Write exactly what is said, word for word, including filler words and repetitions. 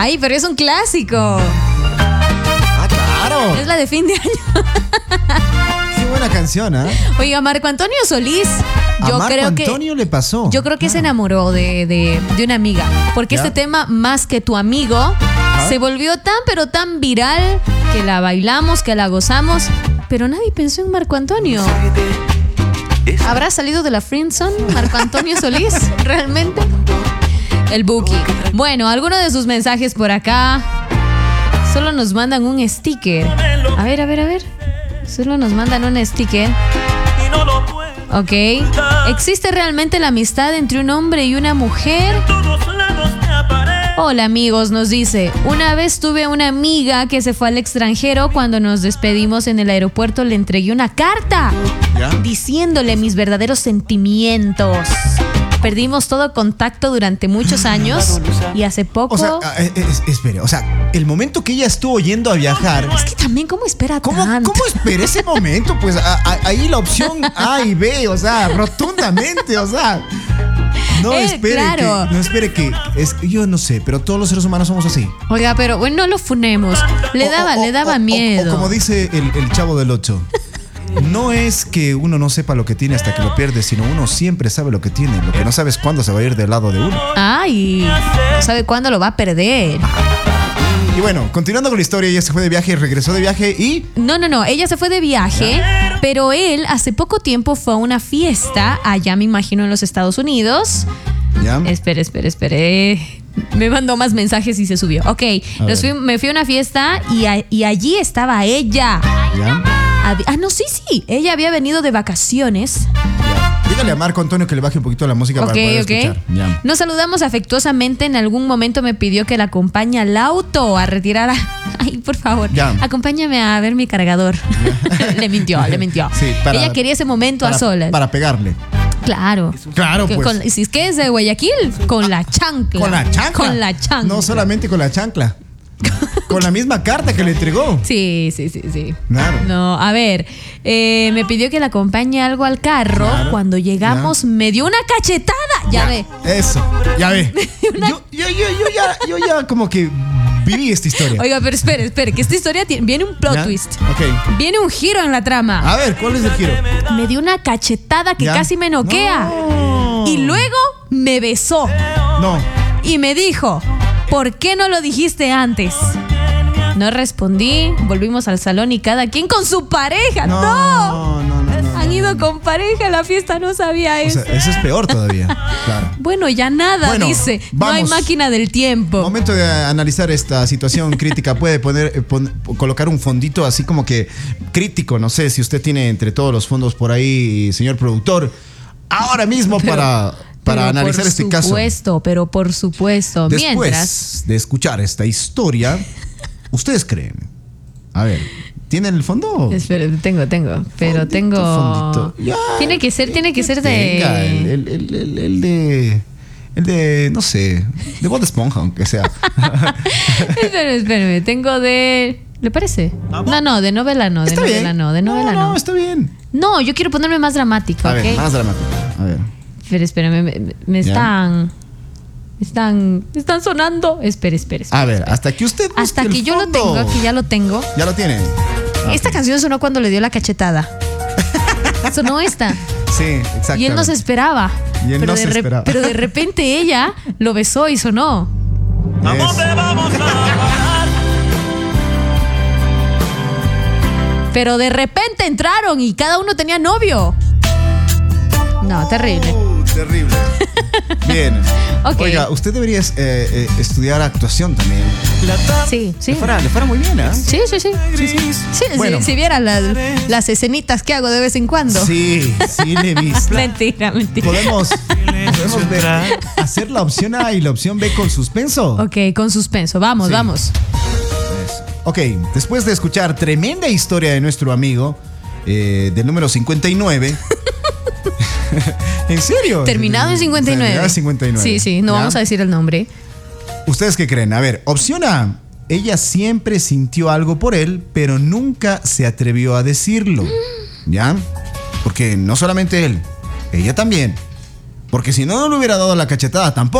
Ay, pero es un clásico. Ah, claro. Es la de fin de año. Qué buena canción, ¿ah? ¿eh? Oiga, Marco Antonio Solís, yo a Marco creo Antonio que le pasó. yo creo que ah. se enamoró de, de, de una amiga. Porque ¿Ya? este tema, Más que tu amigo, ¿Ah? se volvió tan pero tan viral que la bailamos, que la gozamos, pero nadie pensó en Marco Antonio. ¿Habrá salido de la friendzone Marco Antonio Solís? ¿Realmente? El Buki. Bueno, alguno de sus mensajes por acá. Solo nos mandan un sticker. A ver, a ver, a ver. Solo nos mandan un sticker. Ok. ¿Existe realmente la amistad entre un hombre y una mujer? Hola amigos, nos dice. Una vez tuve una amiga que se fue al extranjero. Cuando nos despedimos en el aeropuerto le entregué una carta ¿Ya? diciéndole mis verdaderos sentimientos. Perdimos todo contacto durante muchos años y hace poco... O sea, eh, eh, espere, o sea, el momento que ella estuvo yendo a viajar... Es que también, ¿cómo espera ¿Cómo, tanto? ¿Cómo espera ese momento? Pues a, a, ahí la opción A y B, o sea, rotundamente, o sea... No Eh, espere claro. que... No espere que... Es, yo no sé, pero todos los seres humanos somos así. Oiga, pero bueno, no lo funemos. Le O- daba, o- le daba o- o- miedo. O como dice el, el Chavo del Ocho. No es que uno no sepa lo que tiene hasta que lo pierde, sino uno siempre sabe lo que tiene. Lo que no sabe es cuándo se va a ir del lado de uno. Ay, no sabe cuándo lo va a perder. Y bueno, continuando con la historia, ella se fue de viaje, regresó de viaje y... No, no, no, ella se fue de viaje, pero él hace poco tiempo fue a una fiesta, allá me imagino en los Estados Unidos. ¿Ya? Espere, espere, espere. Me mandó más mensajes y se subió. Ok, nos fui- me fui a una fiesta y, a- y allí estaba ella. ¿Ya? Hab- Ah, no, sí, sí. Ella había venido de vacaciones. Ya. Dígale a Marco Antonio que le baje un poquito la música Ok, para poder ok. escuchar. Ya. Nos saludamos afectuosamente. En algún momento me pidió que la acompañe al auto a retirar a... Ay, por favor, Ya. acompáñame a ver mi cargador. Le mintió, le mintió. Sí, para- Ella quería ese momento Para, a solas. para pegarle. Claro. Claro, Que pues. con- si es que es de Guayaquil, con la chancla. Con la chancla. Con la chancla. No solamente con la chancla. Con la misma carta que le entregó. Sí, sí, sí, sí. Claro. No, a ver, eh, me pidió que le acompañe algo al carro. Claro. Cuando llegamos, Ya. me dio una cachetada. Ya, ve. Eso, ya ve. Yo, yo, yo, yo ya, yo ya como que viví esta historia. Oiga, pero espere, espere, que esta historia tiene, viene un plot ¿Ya? twist. Ok. Viene un giro en la trama. A ver, ¿cuál es el giro? Me dio una cachetada que ¿Ya? casi me noquea. No. Y luego me besó. No. Y me dijo, ¿por qué no lo dijiste antes? No respondí, volvimos al salón y cada quien con su pareja. ¡No! No, no, no, no, Han no. ido con pareja a la fiesta, no sabía O eso. sea, eso es peor todavía. Claro. Bueno, ya nada, Bueno, dice. No hay vamos. máquina del tiempo. Momento de analizar esta situación crítica. Puede poner, eh, pon- colocar un fondito así como que crítico. No sé si usted tiene entre todos los fondos por ahí, señor productor. Ahora mismo Pero- para, para Pero analizar este Por caso. supuesto, pero por supuesto. Después Mientras. de escuchar esta historia, ¿ustedes creen? A ver, ¿tienen el fondo? Espera, tengo, tengo. Pero Fondito, tengo. fondito. Ya, Tiene que ser, tiene que ser Venga, el, de. el- el- el- el de. El de, no sé, de Bob Esponja, aunque sea. Espérame, espérame. Tengo de. ¿Le parece? No, no, de novela no. De Está novela bien. no. De novela no. No, está bien. No, yo quiero ponerme más dramático, A ¿ok? ver, más dramático. A ver. Espera, espérame. Me, me- me Ya. están. Están. Están sonando. Espera, espera, espera. A ver, hasta que usted busque Hasta el que yo lo fondo. tengo, aquí ya lo tengo. Ya lo tiene. Ah, Esta ok. canción sonó cuando le dio la cachetada. Sonó esta. Sí, exactamente. Y él no se esperaba. Y él pero, no de se re- esperaba. pero de repente ella lo besó y sonó. Es- Pero de repente entraron y cada uno tenía novio. No, terrible. Uh, terrible. Bien. Ok. Oiga, usted debería eh, eh, estudiar actuación también. Sí, sí. Le fuera, le fuera muy bien, ¿eh? Sí, sí, sí. sí, sí. Sí, Bueno. si, si viera las, las escenitas que hago de vez en cuando. Sí, sí le he visto. Mentira, mentira. Podemos, podemos ver, hacer la opción A y la opción B con suspenso. Ok, con suspenso. Vamos, Sí. vamos. Eso. Ok, después de escuchar tremenda historia de nuestro amigo eh, del número cincuenta y nueve. ¿En serio? Terminado en cincuenta y nueve. Terminado en cincuenta y nueve. Sí, sí, no ¿Ya? vamos a decir el nombre. ¿Ustedes qué creen? A ver, opción A. Ella siempre sintió algo por él, pero nunca se atrevió a decirlo. ¿Ya? Porque no solamente él, ella también. Porque si no, no le hubiera dado la cachetada tampoco.